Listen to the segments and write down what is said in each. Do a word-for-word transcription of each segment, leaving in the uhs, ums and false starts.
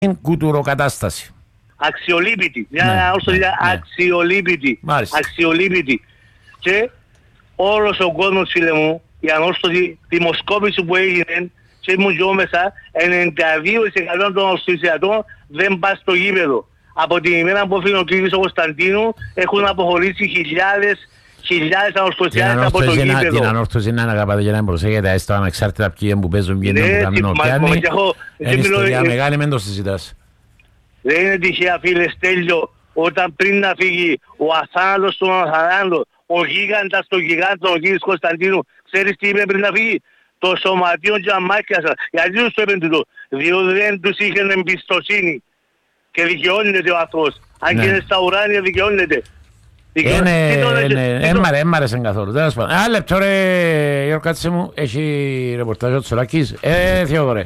κουτουροκατάσταση. Αξιολύπητη. Μια Ναι, ανόρθωση ναι, ναι. αξιολύπητη. Μάλιστα. Αξιολύπητη. Και όλος ο κόσμος, φίλε μου, η ανόρθωση δημοσκόπηση που έγινε και ήμουν και εγώ μέσα, ενενήντα δύο τοις εκατό των ανορθωσιατών δεν πας στο γήπεδο. Από την ημέρα που έφυγε ο κύριος ο Κωνσταντίνου έχουν αποχωρήσει χιλιάδες χιλιάδες ανορθωσιάτες από το γήπεδο. Την ανόρθωση να αγαπάτε και να προσέχετε έστω ανεξάρτητα ποιοι που παίζουν ποιοι Ναι, που κάνουν μα- μα- πιάνει. και έχω- Είναι και μιλώ- ιστορία ε, μεγάλη, μην το συζητάς. Δεν είναι τυχαία, φίλε Στέλιο, όταν πριν να φύγει ο αθάνατος στον αθανάτο, ο γίγαντας των γιγάντων, ο κύριος Κωνσταντίνου, ξέρεις τι είπε πριν να φύγει? Το σωματείο και αμάκιασα. Γιατί τους το είπαν τούτο? Διότι δεν τους είχαν εμπιστοσύνη. Και δικαιώνεται ο άνθρωπος. Αν Ναι. και είναι στα ουράνια δικαιώνεται. Είναι, Τι το λέτε, είναι, τι εν το- μ' αρέ- εν μ' αρέσαν καθόλου. Τέλος πάντων. Ένα λεπτό ρε Γιώργο, κάτσε μου, έχει ρεπορτάζ ο Τσολάκης. Ε, Θεόδωρε.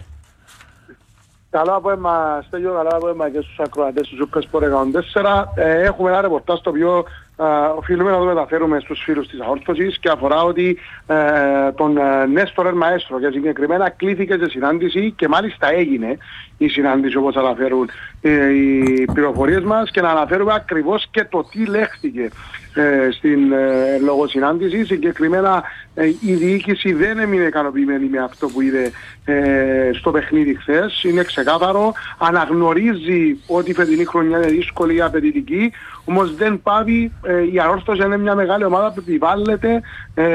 Καλό απόγευμα, Στέλιο, καλό απόγευμα και στους ακροατές του Super Sport εκατόν τέσσερα. Ε, έχουμε ένα ρεπορτάζ το οποίο ε, οφείλουμε να το μεταφέρουμε στους φίλους της αόρθωσης και αφορά ότι ε, τον ε, Νέστορ Μαέστρο και συγκεκριμένα κλήθηκε σε συνάντηση και μάλιστα έγινε η συνάντηση όπως αναφέρουν ε, οι πληροφορίες μας και να αναφέρουμε ακριβώς και το τι λέχθηκε ε, στην ε, λόγω συνάντηση. Συγκεκριμένα ε, η διοίκηση δεν έμεινε ικανοποιημένη με αυτό που είδε ε, στο παιχνίδι χθες. Είναι ξεκάθαρο, αναγνωρίζει ότι η φετινή χρονιά είναι δύσκολη, απαιτητική, όμως δεν πάβει. Ε, η Ανόρθωση είναι μια μεγάλη ομάδα που επιβάλλεται ε,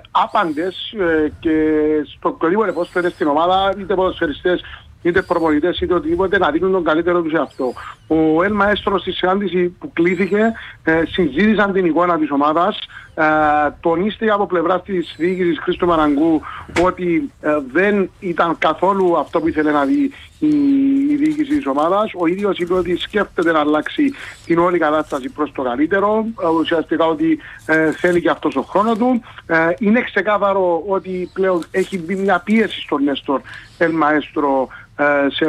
άπαντες ε, και στο οποιοδήποτε ποδόσφαιρο στην ομάδα, είτε ποδοσφαιριστές είτε προπονητές είτε οτιδήποτε, να δίνουν τον καλύτερο τους εαυτό. Ο Ελ Μαέστρο στη συνάντηση που κλήθηκε ε, συζήτησαν την εικόνα της ομάδας, ε, τονίστηκε από πλευράς της διοίκησης Χρήστο Μαραγκού ότι ε, δεν ήταν καθόλου αυτό που ήθελε να δει η, η διοίκηση της ομάδας. Ο ίδιος είπε ότι σκέφτεται να αλλάξει την όλη κατάσταση προς το καλύτερο, ε, ουσιαστικά ότι ε, θέλει και αυτός ο χρόνο του. Ε, είναι ξεκάθαρο ότι πλέον έχει μπει μια πίεση στον Νέστορ Ελ Μαέστρο σε,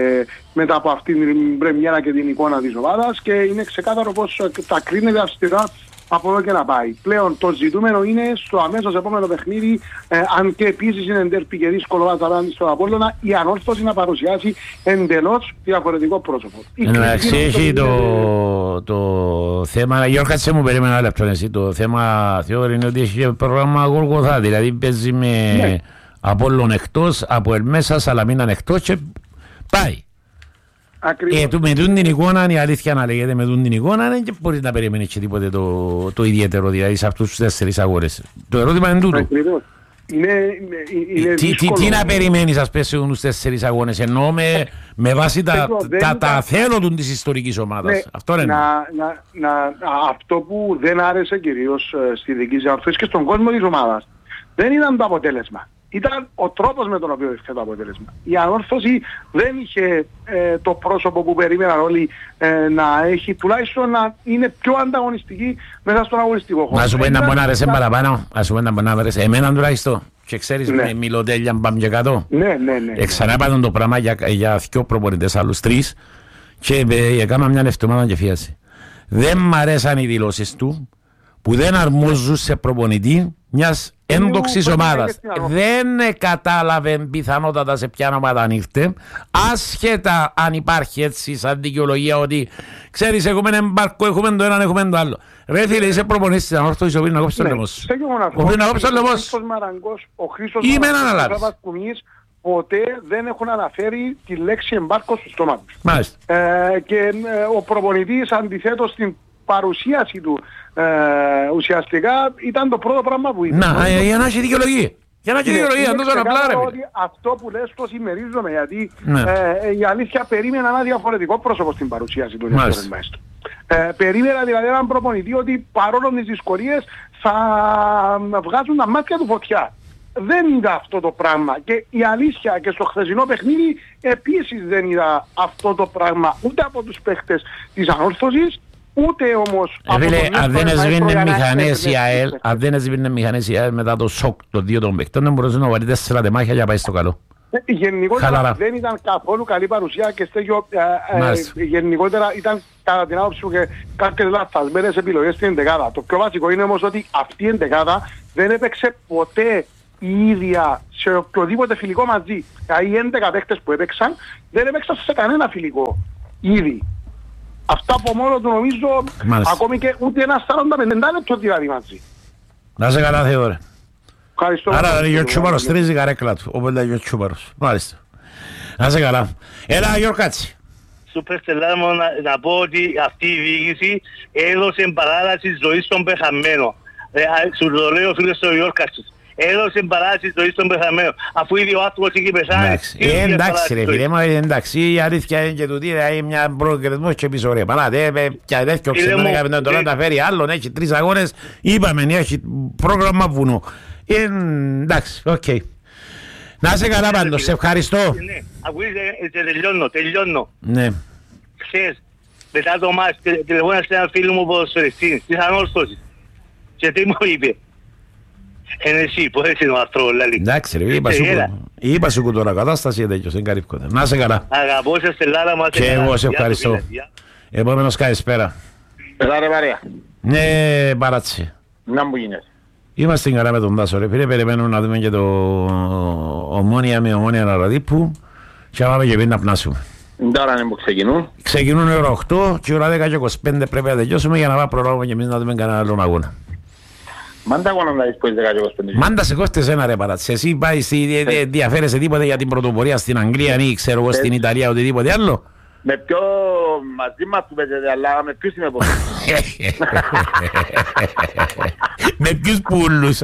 μετά από αυτήν την πρεμιέρα και την εικόνα της ομάδας, και είναι ξεκάθαρο πως τα κρίνεται αυστηρά από εδώ και να πάει. Πλέον το ζητούμενο είναι στο αμέσως επόμενο παιχνίδι, ε, αν και επίσης είναι εντέρπι και δύσκολο να απέναντι στον Απόλλωνα, η Ανόρθωση να παρουσιάσει εντελώς διαφορετικό πρόσωπο. Εντάξει, έχει το, το θέμα, Γιώργο, κάτσε μου, περίμενα ένα λεπτό εσύ, το θέμα Θεόδωρη είναι ότι έχει πρόγραμμα Γολγοθά, δηλαδή παίζει με Ναι. Απόλλων εκτός, από μέσα, Σαλαμίναν εκτός και πάει. Ακριβώς. Ε, του, με τούν την εικόνα, η αλήθεια να λέγεται, με τούν την εικόνα δεν μπορεί να περιμένει και τίποτε το, το ιδιαίτερο, δηλαδή σε αυτούς τους τέσσερις αγόρες. Το ερώτημα είναι τούτο. Ακριβώς. Είναι, είναι, είναι Τι, τι, δύσκολο. τι να περιμένεις ας πέσει στους τέσσερις αγώνες, ενώ με, με βάση τα, Εγώ δεν τα, ήταν- τα θέλω του της ιστορικής ομάδας. Ναι, Αυτό είναι. να, να, να, αυτό που δεν άρεσε κυρίως ε, στη δική της Ανόρθωσης και στον κόσμο της ομάδας δεν ήταν το αποτέλεσμα. Ήταν ο τρόπος με τον οποίο ήρθε το αποτέλεσμα. Η Ανόρθωση δεν είχε ε, το πρόσωπο που περίμεναν όλοι ε, να έχει, τουλάχιστον να είναι πιο ανταγωνιστική μέσα στον αγωνιστικό χώρο. Να σου πω ένα που να αρέσει παραπάνω, να σου πω ένα που να αρέσει εμένα τουλάχιστον. Και ξέρεις, Ναι. με μιλωτέλια πάμε και κάτω. Ναι, ναι, ναι. Ε, ξανά είπαν το πράγμα για, για δυο προπονητές, άλλους τρεις, και ε, έκανα μια εβδομάδα και φίαση. Δεν μ' αρέσαν οι δηλώσεις του που δεν αρμόζουν σε προπονητή μιας έντοξης που ομάδας. έπαιζε στην Ανόρθωση. Δεν κατάλαβε πιθανότατα σε ποια ομάδα ανήρθε, άσχετα αν υπάρχει έτσι σαν δικαιολογία ότι ξέρεις, έχουμε έναν μπάρκο, έχουμε το έναν, έχουμε το άλλο. Ρε φίλε, είσαι προπονητής της Ανόρθωσης, οφείλει να κόψεις τον λαιμό σου. Οφείλει να κόψεις τον λαιμό σου. Ο Χρήστος Ή με Μαραγκός, έναν ο αλλάζεις. Σάββας Κουμής, ποτέ δεν έχουν αναφέρει τη λέξη εμπάρκο στο στόμα τους. Μάλιστα. Ε, και ε, ο προπονητής αντιθέτως στην παρουσίαση του ε, ουσιαστικά ήταν το πρώτο πράγμα που είπε. Να, ε, για να έχει δικαιολογία. Για να έχει Ναι, δικαιολογία, είναι τόσο απλά ρε ξεκάθαρο φίλε. ότι αυτό που λες το συμμερίζομαι, γιατί Ναι. ε, η αλήθεια περίμενα ένα διαφορετικό πρόσωπο στην παρουσίαση του Μάλιστα. Νέστορ Μαέστρο. Ε, περίμενα δηλαδή έναν προπονητή ότι παρόλο τις δυσκολίες θα βγάζουν τα μάτια του φωτιά. Δεν είδα αυτό το πράγμα, και η αλήθεια και στο χθεσινό παιχνίδι επίσης δεν είδα αυτό το πράγμα ούτε από τους παίχτες της Ανόρθωσης, ούτε όμως Ε, φίλε, τον αν Νέστορ δεν έσβηνε Μαέστρο για να μηχανές η έρθει ΑΕΛ, μέσα. αν δεν έσβηνε μηχανές η ΑΕΛ μετά το σοκ των δύο των παιχτών, δεν μπορούσε να βάλει τέσσερα τεμάχια για να πάει στο καλό. Ε, Γενικότερα Χαλαρά. δεν ήταν καθόλου καλή παρουσία και Στέγιο, ε, ε, Μάλιστα. γενικότερα ήταν κατά την άποψη μου και κάποιες λαθασμένες επιλογές στην εντεκάδα. Το πιο βασικό είναι όμως ότι αυτή η εντεκάδα δεν έπαιξε ποτέ η ίδια σε οποιοδήποτε φιλικό μαζί. Δηλαδή οι έντεκα παίκτες που έπαιξαν δεν έπαιξαν σε κανένα φιλικό ήδη. Αυτά από μόνο του νομίζω Μάλιστα. ακόμη και ούτε ένα σαράντα πέντε λεπτό δηλαδή μαζί. Να σε καλά Θεόδωρε. Ευχαριστώ. Άρα δηλαδή ο Τσούπαρος τρίζει καρέκλα του, όπως λέει ο Τσούπαρος. Μάλιστα. Να σε καλά. Έλα Γιορκάτση. Σούπερ Στελάρμο να, να πω ότι αυτή η διοίκηση έδωσε παράταση ζωής στον πεθαμένο. Ε, σου το λέει ο φίλος του Γιόρκατσης. Έδωσε παράταση ζωής στον πεθαμένο. Αφού ήδη ο άνθρωπος είχε πεθάνει. Ε, εντάξει ρε φίλε, μα εντάξει, η αλήθεια είναι και τούτη, δηλαδή μια προκριτισμός και πίσω ρε. Παλάτε, και τέτοιο ξενώνει κάποιον τώρα να φέρει άλλον, έχει τρεις αγώνες, είπαμε, έχει πρόγραμμα βουνό. Εντάξει, οκ. Να είσαι καλά πάντως, σε ευχαριστώ. Ναι, ακούγεται, τελειώνω, τελειώνω. Ναι. Χθες, μετά το μάτς, τηλεφώνησα σε έναν φίλο μου ποδοσφαιριστή, της ανόρθωσης. Και τι μου είπε. Είναι εσύ, πώς είναι ο άνθρωπος, λαλή. Εντάξει ρε, είπα σου, είπα σου τώρα, κατάσταση τέτοιος, δεν καρύφκονται. Να είσαι καλά. Αγαπώ σε Στελάρα μας. Και εγώ σε ευχαριστώ. Επόμενος καλησπέρα. Έλα ρε Μαρία. Ναι, Μπαράτσι. Να μου γίνες. Είμαστε καλά με τον Τάσο ρε φίλε, περιμένουμε να δούμε και το Ομόνια με Ομόνια Ραδίππου και πάμε και πριν να πνάσουμε. Τώρα είναι που ξεκινούν. Ξεκινούν η ώρα οκτώ και η ώρα δέκα και είκοσι πέντε πρέπει να τελειώσουμε για να πάμε προλάβουμε και εμείς να δούμε κανένα άλλον αγώνα. Μάντα αγώνα να δεις που είσαι δέκα και είκοσι πέντε. Μάντα σε κόστες ένα ρε Παράτση. Εσύ πάει, διαφέρεσαι τίποτε για την πρωτοπορία στην Αγγλία ή ξέρω εγώ στην Ιταλία οτιδήποτε άλλο. Με ποιο μαζί μας που παίζετε, αλλά με ποιους είμαι πόσο. Με ποιους πουλούς.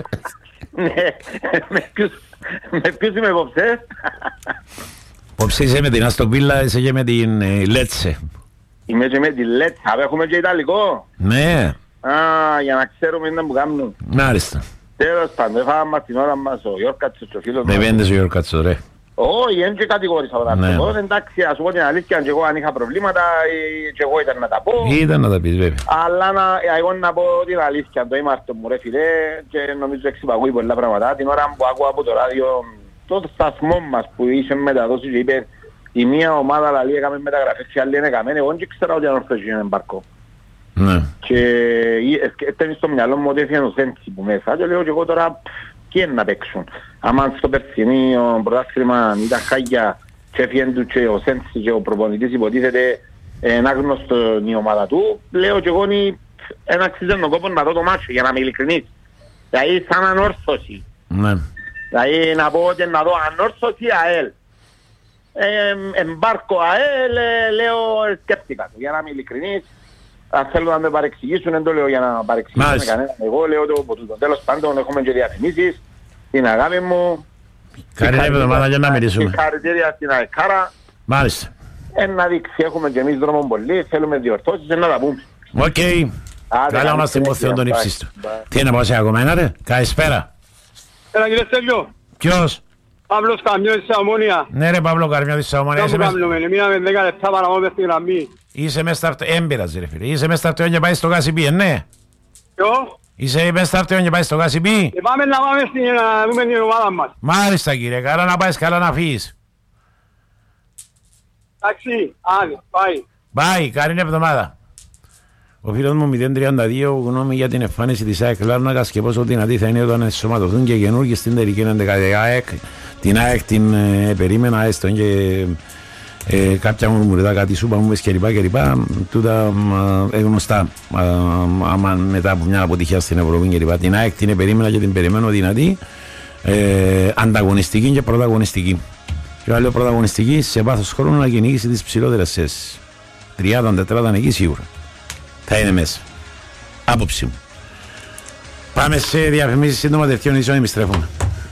Με ποιους είμαι πόψε. Πόψε είσαι με την Αστοβίλα, είσαι και με την Λέτσε. Είμαι και με την Λέτσε, έχουμε και Ιταλικό. Ναι. Α, για να ξέρουμε τι να μου κάνουν. Μάλιστα. Τέλος πάντων, έφαγα μας την ώρα μας ο Γιόρκατσος και ο φίλος μας. Με πέντες ο Γιόρκατσος ρε. Όχι, δεν και κατηγόρησα όταν ναι. αυτό. Εντάξει, ας πω την αλήθεια, και εγώ αν είχα προβλήματα, και εγώ ήταν να τα πω. Ήταν να τα πεις βέβαια. Αλλά να, εγώ να πω την αλήθεια, το Μάρτιο μου ρε φίλε, και νομίζω εξυπακούει πολλά πράγματα. Την ώρα που άκουα από το ράδιο, το σταθμό μας που είχε μεταδώσει και είπε η μία ομάδα λαλή έκαμε μεταγραφές και άλλη είναι καμένε, εγώ δεν ξέρω ότι ανορθώσει είναι μπαρκό. Ναι. Και ήταν στο μυαλό μου ότι έφυγε ο Σέντσι που μέσα και λέω και εγώ τώρα τι είναι να παίξουν. Άμα στο περσινό πρωτάθλημα ήταν χάγια και έφυγε του και ο Σέντσι και ο προπονητής υποτίθεται ένα γνωστό η ομάδα του, λέω και εγώ δεν αξίζει τον κόπο να δω το μάτσο για να είμαι ειλικρινής. Δηλαδή σαν ανόρθωση. Ναι. Δηλαδή να πω ότι να δω ανόρθωση ΑΕΛ. Εμπάρκο ΑΕΛ, λέω σκέφτηκα το για να είμαι ειλικρινής. Αν θέλω να με παρεξηγήσουν, δεν το λέω για να παρεξηγήσουν κανέναν. Εγώ λέω το από το τέλος πάντων έχουμε και διαφημίσεις, την αγάπη μου. Καλή εβδομάδα για να μιλήσουμε. Συγχαρητήρια στην ΑΕΚΑΡΑ. Μάλιστα. Ένα δείξη έχουμε και εμείς δρόμο πολύ, θέλουμε διορθώσεις, να τα πούμε. Οκ. Καλά μας θυμώθειον τον υψίστο. Τι είναι πως ακόμα ένα ρε, καλησπέρα. Έλα κύριε Στέλιο. Ποιος? Παύλος Καμιώτης της Ομόνια. Ναι ρε Παύλο Καρμιώτης της Ομόνια. Κάπου κάνουμε, μείναμε δέκα λεπτά παραμόν μες στη γραμμή. Είσαι μες στα αρτεόν, έμπειρας ρε φίλε, είσαι μες στα αρτεόν και πάει στο Κάσιπι, ναι. Ποιο? Είσαι μες στα αρτεόν και πάει στο Κάσιπι. Και πάμε να πάμε στην, να δούμε την ομάδα μας. Μάλιστα κύριε, καλά να πάεις, καλά να φύγεις. Εντάξει, άντε, πάει. Πάει, καλή εβδομάδα. Ο φίλος μου μηδέν τριάντα δύο γνώμη για την εμφάνιση της ΑΕΚ Λάρνακας και πόσο δυνατή θα είναι όταν ενσωματωθούν και καινούργοι στην τελική εντεκάδα ΑΕΚ. Την ΑΕΚ την ε, περίμενα έστω και ε, κάποια μουρμουριδά κάτι σούπα μου και λοιπά και λοιπά. Τούτα ε, γνωστά ε, άμα μετά από μια αποτυχία στην Ευρώπη και λοιπά. Την ΑΕΚ την περίμενα και την περιμένω δυνατή, ε, ανταγωνιστική και πρωταγωνιστική. Και λέω πρωταγωνιστική σε βάθος χρόνου να κυνηγήσει τις ψηλότερες θέσεις. τριάντα τετράδα εκεί σίγουρα. Θα είναι μέσα. Άποψη μου. Πάμε σε διαφημίσεις σύντομα δευτείων ειδήσεων, επιστρέφουμε.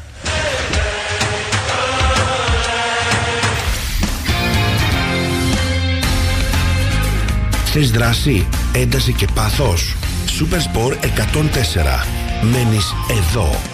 Θες δράση, ένταση και πάθος. Supersport εκατόν τέσσερα. Μένεις εδώ.